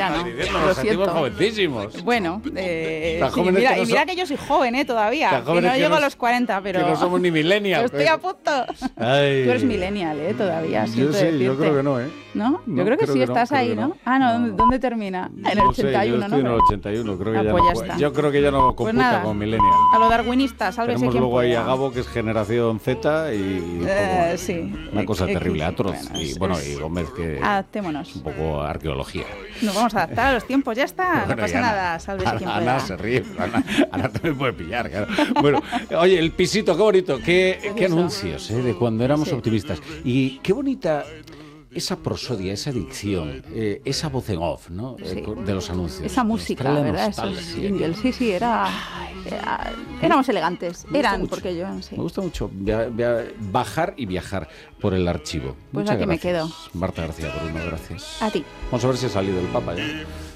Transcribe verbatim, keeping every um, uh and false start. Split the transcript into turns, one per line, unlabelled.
ya no.
Diciendo,
Lo
nos sentimos
siento.
jovencísimos.
Bueno, eh,
Tan
sí,
jóvenes
mira,
que no
y mira
so-
que yo soy joven, ¿eh? Todavía.
Tan
Que
jóvenes
no
que
llego
no-
a los cuarenta, pero...
Que no somos ni millennials.
Estoy a punto.
Ay.
Tú eres millennial, ¿eh? Todavía,
Yo
siento
sí, yo
decirte.
creo que no, ¿eh?
¿No?
No,
Yo creo que
creo
sí,
que no,
estás
creo
ahí,
que
¿no?
no.
Ah, no,
No,
¿dónde,
no.
dónde termina? En el
No sé,
ochenta y uno,
yo estoy
¿no?
en el ochenta y uno, creo que
Ah,
ya
pues
no.
ya
cu-
está.
Yo creo que ya no computa
Pues nada,
como millennial.
a lo darwinista, sálvese
Tenemos
quien
luego ahí
pueda.
a Gabo, que es generación Z, y
Eh,
poco-
sí.
una cosa
Eh,
terrible,
eh,
atroz.
bueno,
y
es-
bueno,
es-
y Gómez, que
Adaptémonos.
es un poco arqueología.
Nos vamos a adaptar a los tiempos, ya está.
Bueno,
no pasa
y Ana-
nada, sálvese
Ana,
quien
Ana
pueda.
se ríe, pero Ana, Ana también puede pillar, claro. Bueno, oye, el pisito, qué bonito, qué, qué anuncios, ¿eh? De cuando éramos
Sí.
optimistas. Y qué bonita esa prosodia, esa dicción, eh, esa voz en off, ¿no? Eh,
Sí.
de los anuncios.
Esa música,
Trae la
¿verdad? Esos
nostalgia.
jingles. Sí, sí, era, era- éramos elegantes.
Me gusta
Eran,
mucho.
porque yo, sí.
Me gusta mucho via- via- bajar y viajar por el archivo.
Pues
Muchas
aquí me
gracias,
quedo.
Marta García Bruno, gracias.
A ti.
Vamos a ver si ha salido el Papa ya.